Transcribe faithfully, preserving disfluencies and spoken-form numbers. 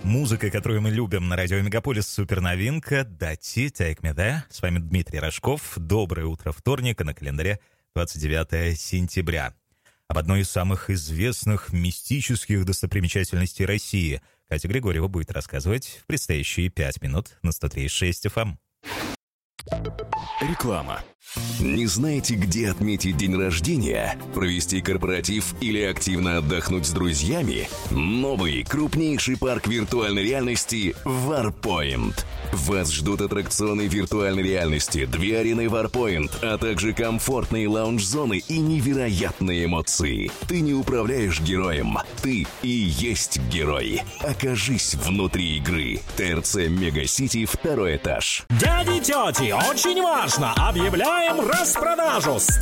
Музыка, которую мы любим на радио Мегаполис, суперновинка «Дати Take Me There». С вами Дмитрий Рожков. Доброе утро вторника, на календаре двадцать девятое сентября. Об одной из самых известных мистических достопримечательностей России Катя Григорьева будет рассказывать в предстоящие пять минут на сто три и шесть эф эм. Реклама. Не знаете, где отметить день рождения, провести корпоратив или активно отдохнуть с друзьями? Новый, крупнейший парк виртуальной реальности Warpoint. Вас ждут аттракционы виртуальной реальности, две арены Warpoint, а также комфортные лаунж-зоны и невероятные эмоции. Ты не управляешь героем, ты и есть герой. Окажись внутри игры. ТРЦ Мегасити, второй этаж. Дяди, тети, очень важно! Объявляем распродажу!